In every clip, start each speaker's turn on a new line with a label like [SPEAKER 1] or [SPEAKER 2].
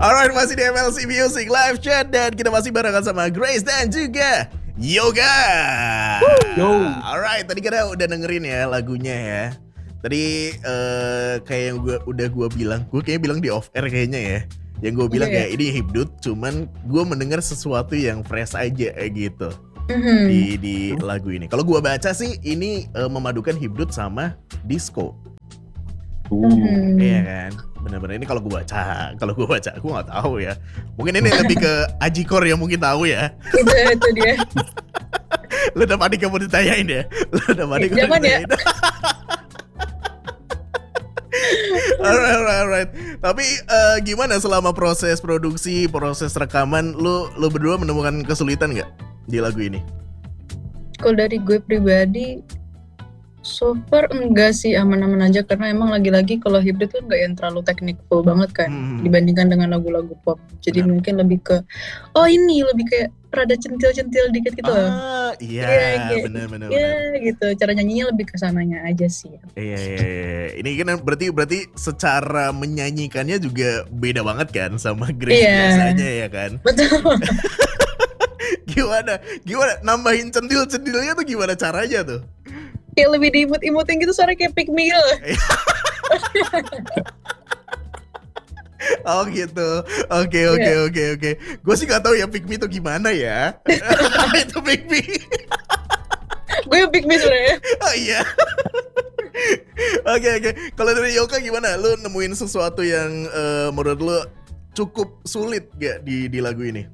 [SPEAKER 1] Alright, masih di MLC Music Live Chat dan kita masih barengan sama Grace dan juga Yoga.
[SPEAKER 2] Yo.
[SPEAKER 1] Alright, tadi kita udah dengerin ya lagunya ya. Tadi kayak yang gue bilang, gue kayaknya bilang di off air kayaknya ya. Yang gue bilang kayak ini hipdut, cuman gue mendengar sesuatu yang fresh aja gitu di lagu ini. Kalau gue baca sih ini memadukan hipdut sama disco. Iya kan, benar-benar ini kalau gue baca, aku nggak tahu ya. Mungkin ini lebih ke Ajikor yang mungkin tahu ya.
[SPEAKER 3] Itu dia.
[SPEAKER 1] Lu udah panik kamu ditanyain ya?
[SPEAKER 3] Ya.
[SPEAKER 1] Alright. Tapi gimana selama proses produksi, proses rekaman, lu berdua menemukan kesulitan nggak di lagu ini?
[SPEAKER 3] Kalau dari gue pribadi, so far enggak sih, aman-aman aja karena emang lagi-lagi kalau hibrid tuh enggak yang terlalu technical banget kan dibandingkan dengan lagu-lagu pop. Jadi mungkin lebih ke ini lebih kayak rada centil-centil dikit gitu loh.
[SPEAKER 1] Iya, benar.
[SPEAKER 3] Iya gitu, cara nyanyinya lebih ke sananya aja sih.
[SPEAKER 1] Iya. Ini kan berarti secara menyanyikannya juga beda banget kan sama Grace biasanya ya kan?
[SPEAKER 3] Betul.
[SPEAKER 1] Gimana nambahin centil-centilnya tuh gimana caranya tuh?
[SPEAKER 3] Kayak lebih diimut-imutin gitu, suara kayak pick me gitu.
[SPEAKER 1] Oh gitu. Oke. Gue sih gak tahu ya pick me itu gimana ya. Itu pick me.
[SPEAKER 3] Gue yang pick me sebenarnya.
[SPEAKER 1] Oh iya. Oke. Kalau dari Yoka gimana? Lu nemuin sesuatu yang menurut lu cukup sulit gak di lagu ini?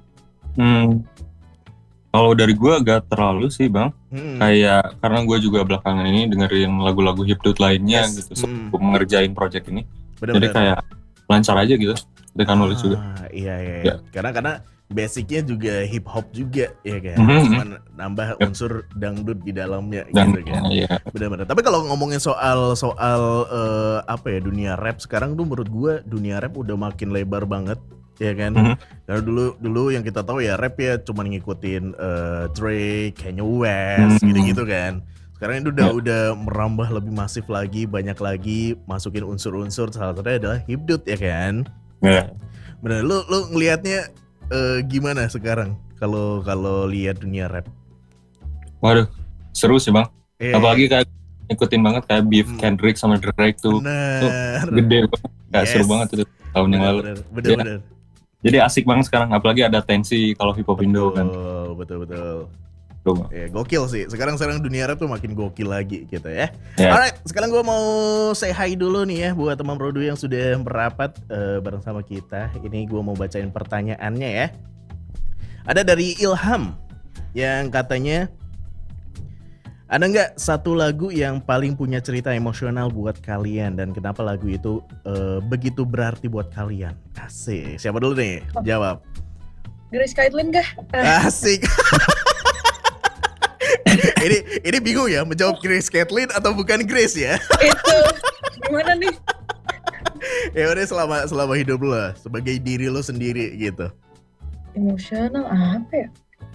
[SPEAKER 2] Kalau dari gue agak terlalu sih bang, kayak karena gue juga belakangan ini dengerin lagu-lagu hipdut lainnya gitu sebelum ngerjain project ini. Jadi kayak lancar aja gitu ketika nulis juga.
[SPEAKER 1] Iya. Karena basicnya juga hip hop juga ya kan, cuma nambah unsur dangdut di dalamnya gitu kan.
[SPEAKER 2] Iya.
[SPEAKER 1] Benar-benar. Tapi kalau ngomongin soal dunia rap sekarang tuh menurut gue dunia rap udah makin lebar banget. Ya kan, karena dulu yang kita tahu ya rap ya cuma ngikutin Drake, Kanye West, gitu kan. Sekarang itu udah merambah lebih masif lagi, banyak lagi masukin unsur-unsur, salah satunya adalah hipdut ya kan. Bener, lu ngelihatnya gimana sekarang kalau lihat dunia rap?
[SPEAKER 2] Waduh, seru sih bang. Apalagi kayak ngikutin banget kayak beef Kendrick sama Drake tuh gede banget, kayak seru banget itu tahun yang lalu.
[SPEAKER 1] Bener.
[SPEAKER 2] Jadi asik banget sekarang, apalagi ada tensi kalau hip hop Indo kan.
[SPEAKER 1] Betul. Gokil sih. Sekarang dunia rap tuh makin gokil lagi gitu ya. Alright, sekarang gue mau say hi dulu nih ya buat teman Produ yang sudah merapat bareng sama kita. Ini gue mau bacain pertanyaannya ya. Ada dari Ilham yang katanya, ada nggak satu lagu yang paling punya cerita emosional buat kalian dan kenapa lagu itu begitu berarti buat kalian? Asik. Siapa dulu nih? Jawab.
[SPEAKER 3] Grace Kaitlyn kah?
[SPEAKER 1] Asik. ini bingung ya menjawab Grace Kaitlyn atau bukan Grace ya?
[SPEAKER 3] Itu gimana nih?
[SPEAKER 1] Ya udah selama hidup lo sebagai diri lo sendiri gitu.
[SPEAKER 3] Emosional apa ya?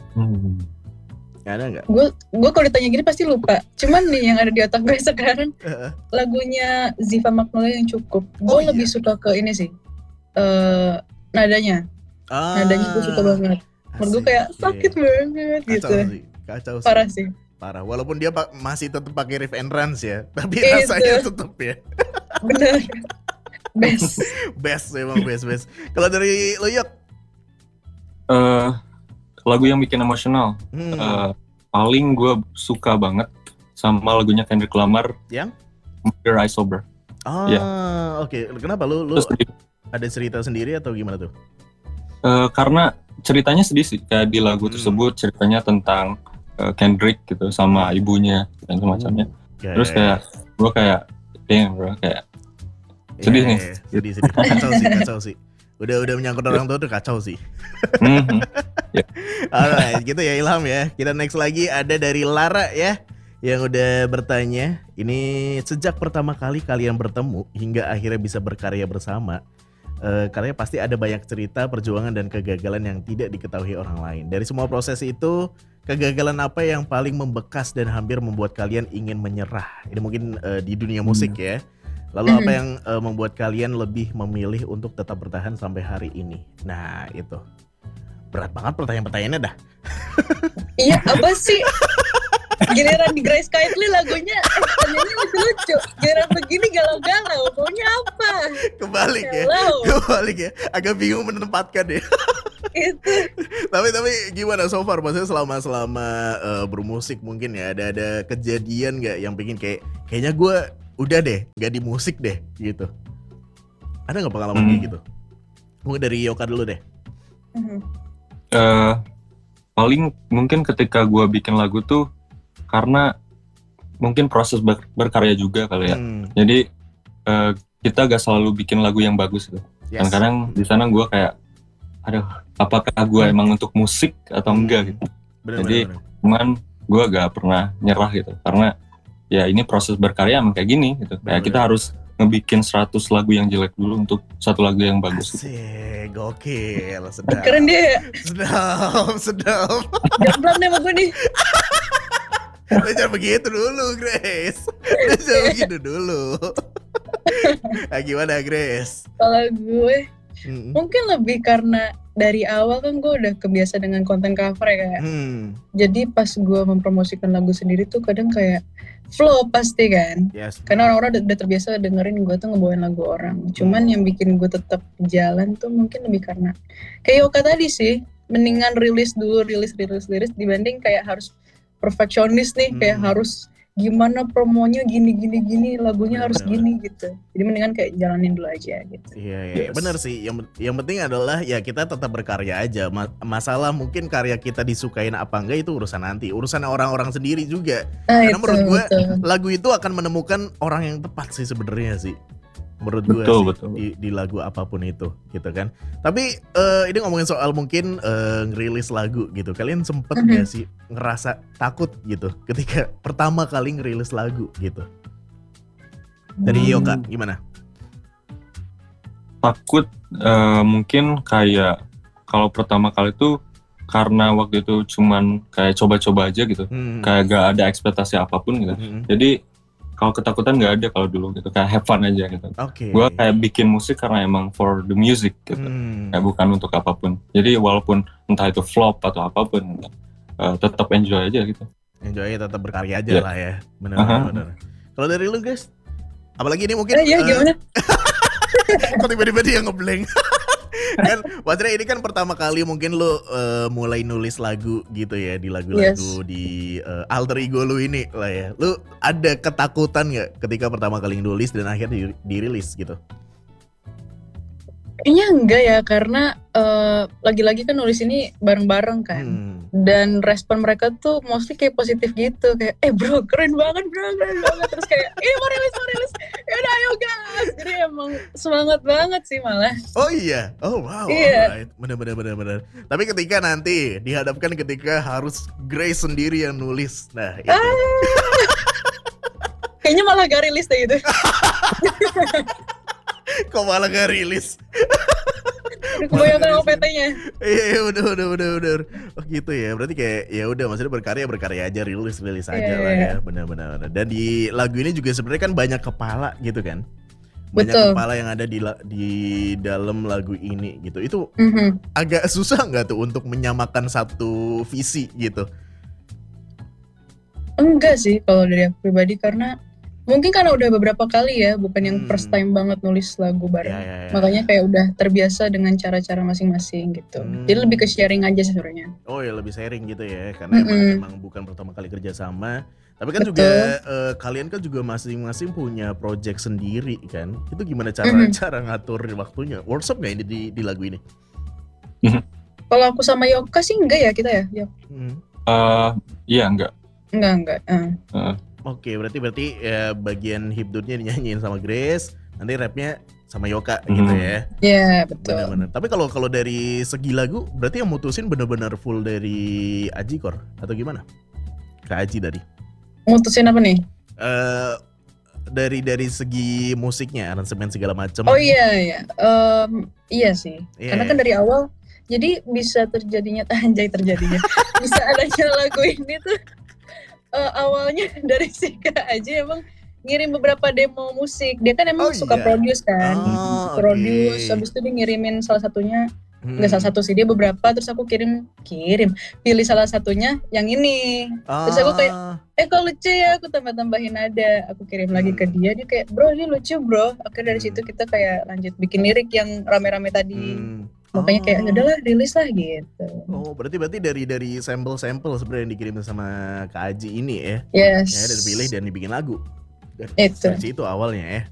[SPEAKER 1] Ada nggak?
[SPEAKER 3] Gue kalau ditanya gini pasti lupa. Cuman nih yang ada di otak gue sekarang lagunya Ziva Magnolia yang cukup. Gue lebih suka ke ini sih, nadanya. Nadanya gue suka banget. Menurut gue kayak sakit banget gitu.
[SPEAKER 1] Kacau sih.
[SPEAKER 3] Parah sih.
[SPEAKER 1] Parah. Walaupun dia masih tetap pakai riff and runs ya, tapi rasanya tetap ya.
[SPEAKER 3] Bener.
[SPEAKER 1] Best emang best. Kalau dari lo Yok?
[SPEAKER 2] Lagu yang bikin emosional, paling gue suka banget sama lagunya Kendrick Lamar yang Murder I Sober.
[SPEAKER 1] Oke. Kenapa lu ada cerita sendiri atau gimana tuh?
[SPEAKER 2] Karena ceritanya sedih sih, kayak di lagu tersebut ceritanya tentang Kendrick gitu sama ibunya dan semacamnya. Terus kayak gue kayak damn bro, kayak sedih nih.
[SPEAKER 1] Sedih. Kacau sih. Udah menyangkut orang tua tuh kacau sih. Alright, gitu ya Ilham ya. Kita next lagi ada dari Lara ya, yang udah bertanya, ini sejak pertama kali kalian bertemu hingga akhirnya bisa berkarya bersama, kalian pasti ada banyak cerita, perjuangan dan kegagalan yang tidak diketahui orang lain. Dari semua proses itu, kegagalan apa yang paling membekas dan hampir membuat kalian ingin menyerah? Ini mungkin di dunia musik ya. Lalu apa yang membuat kalian lebih memilih untuk tetap bertahan sampai hari ini? Nah itu berat banget pertanyaan-pertanyaannya dah.
[SPEAKER 3] Iya, apa sih? Giliran di Grace Kindly lagunya pertanyaannya lucu-lucu. Giliran begini galau-galau. Maunya apa?
[SPEAKER 1] Kebalik ya. Agak bingung menempatkan ya.
[SPEAKER 3] Itu.
[SPEAKER 1] tapi gimana so far? Maksudnya selama bermusik mungkin ya ada kejadian nggak yang bikin kayaknya gue udah deh nggak di musik deh gitu. Ada nggak pengalaman kayak gitu? Mungkin dari Yoka dulu deh.
[SPEAKER 2] Paling mungkin ketika gue bikin lagu tuh karena mungkin proses berkarya juga kali ya. Jadi kita gak selalu bikin lagu yang bagus gitu. Dan kadang di sana gue kayak, aduh, apakah gue emang untuk musik atau enggak gitu. Jadi cuman gue gak pernah nyerah gitu. Karena ya ini proses berkarya emang kayak gini gitu. Kayak kita harus ngebikin 100 lagu yang jelek dulu untuk satu lagu yang bagus.
[SPEAKER 1] Asik, gokil, sedap.
[SPEAKER 3] Keren dia.
[SPEAKER 1] Sedap.
[SPEAKER 3] Jomblo nih sama gue nih.
[SPEAKER 1] Lu jangan begitu dulu, Grace. Lu jangan begitu dulu. Nah, gimana, Grace?
[SPEAKER 3] Kalau gue mungkin lebih karena dari awal kan gue udah kebiasa dengan konten cover ya kayak. Jadi pas gue mempromosikan lagu sendiri tuh kadang kayak flow pasti kan. Karena orang-orang udah terbiasa dengerin gue tuh ngebawain lagu orang. Cuman yang bikin gue tetap jalan tuh mungkin lebih karena kayak Yoka tadi sih. Mendingan rilis liris dibanding kayak harus perfeksionis nih, kayak harus gimana promonya gini lagunya harus gini gitu. Jadi mendingan kayak jalanin dulu aja gitu.
[SPEAKER 1] Iya, benar sih. Yang penting adalah ya kita tetap berkarya aja. Masalah mungkin karya kita disukain apa enggak itu urusan nanti, urusan orang-orang sendiri juga. Karena menurut gue lagu itu akan menemukan orang yang tepat sih sebenarnya sih. Menurut gue sih di lagu apapun itu gitu kan. Tapi ini ngomongin soal mungkin ngerilis lagu gitu. Kalian sempet gak sih ngerasa takut gitu ketika pertama kali ngerilis lagu gitu? Dari Yoka gimana?
[SPEAKER 2] Takut mungkin kayak kalau pertama kali tuh karena waktu itu cuman kayak coba-coba aja gitu. Kayak gak ada ekspektasi apapun gitu. Jadi kalau ketakutan nggak ada kalau dulu gitu, kayak have fun aja gitu. Gue kayak bikin musik karena emang for the music gitu, kayak bukan untuk apapun. Jadi walaupun entah itu flop atau apapun, tetap enjoy aja gitu.
[SPEAKER 1] Enjoy, tetap berkarya aja lah ya, benar. Kalau dari lu guys, apalagi ini mungkin?
[SPEAKER 3] Gimana?
[SPEAKER 1] Kok tiba-tiba dia ngeblank? Kan maksudnya ini kan pertama kali mungkin lu mulai nulis lagu gitu ya, di lagu-lagu di alter ego lu ini lah ya. Lu ada ketakutan gak ketika pertama kali nulis dan akhirnya dirilis gitu?
[SPEAKER 3] Kayaknya enggak ya, karena lagi-lagi kan nulis ini bareng-bareng kan. Dan respon mereka tuh mostly kayak positif gitu, kayak bro keren banget. Terus kayak mau rilis, yaudah ayo gas. Jadi emang semangat banget sih malah.
[SPEAKER 1] Oh iya, oh wow,
[SPEAKER 3] iya.
[SPEAKER 1] Bener. Tapi ketika nanti dihadapkan ketika harus Grace sendiri yang nulis, nah itu.
[SPEAKER 3] Kayaknya malah gak rilis deh gitu.
[SPEAKER 1] Kok malah gak rilis?
[SPEAKER 3] Kebanyakan OPT-nya.
[SPEAKER 1] Iya, bener. Oh gitu ya. Berarti kayak ya udah maksudnya berkarya aja, rilis aja lah ya. Benar. Dan di lagu ini juga sebenarnya kan banyak kepala gitu kan. Banyak kepala yang ada di dalam lagu ini gitu. Itu agak susah nggak tuh untuk menyamakan satu visi gitu?
[SPEAKER 3] Enggak sih kalau dari aku pribadi, karena mungkin karena udah beberapa kali ya, bukan yang first time banget nulis lagu bareng. Makanya kayak udah terbiasa dengan cara-cara masing-masing gitu. Jadi lebih ke sharing aja sebenarnya.
[SPEAKER 1] Oh ya, lebih sharing gitu ya, karena emang bukan pertama kali kerja sama. Tapi kan juga kalian kan juga masing-masing punya project sendiri kan. Itu gimana cara ngatur waktunya? Workshop nggak ini di lagu ini?
[SPEAKER 3] Kalau aku sama Yoka sih enggak ya kita ya.
[SPEAKER 2] Iya enggak.
[SPEAKER 3] Enggak.
[SPEAKER 1] Oke, berarti ya bagian hibdurnya dinyanyiin sama Grace, nanti rapnya sama Yoka gitu ya.
[SPEAKER 3] Iya, betul.
[SPEAKER 1] Benar. Tapi kalau dari segi lagu, berarti yang mutusin benar-benar full dari Aji Kor atau gimana? Kak Aji tadi.
[SPEAKER 3] Mutusin apa nih?
[SPEAKER 1] Dari segi musiknya, aransemen segala macam.
[SPEAKER 3] Oh iya. Iya sih. Karena kan dari awal, jadi bisa terjadinya. Bisa adanya lagu ini tuh. Awalnya dari si Kak Aji emang ngirim beberapa demo musik. Dia kan emang suka produce kan. Produce, habis itu dia ngirimin salah satunya. Enggak salah satu sih, dia beberapa, terus aku kirim, pilih salah satunya yang ini. Terus aku kayak, kok lucu ya, aku tambah-tambahin nada. Aku kirim lagi ke dia kayak, bro ini lucu bro. Akhirnya dari situ kita kayak lanjut bikin lirik yang rame-rame tadi. Makanya kayak udahlah rilis lah gitu.
[SPEAKER 1] Oh berarti dari sampel-sampel sebenarnya yang dikirim sama Kak Aji ini ya?
[SPEAKER 3] Yes.
[SPEAKER 1] Ya, dari pilih dan dibikin lagu.
[SPEAKER 3] Itu.
[SPEAKER 1] Dari situ awalnya ya.